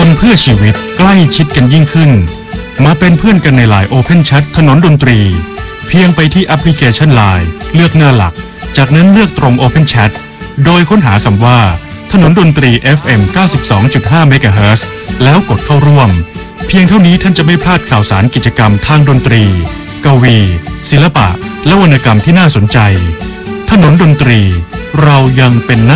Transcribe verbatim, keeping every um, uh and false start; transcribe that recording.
คนเพื่อชีวิตใกล้ชิดกันยิ่งขึ้นมาเป็นเพื่อนกันในไลน์ Open Chat ถนนดนตรีเพียงไปที่แอปพลิเคชัน ไลน์ เลือกหน้าหลักจากนั้นเลือกตรง Open Chat โดยค้นหาคำว่าถนนดนตรี เอฟ เอ็ม เก้าสิบสองจุดห้า เมกะเฮิรตซ์แล้วกดเข้าร่วมเพียงเท่านี้ท่านจะไม่พลาดข่าวสารกิจกรรมทางดนตรีกวีศิลปะและวรรณกรรมที่น่าสนใจถนนดนตรีเรายังเป็นนัก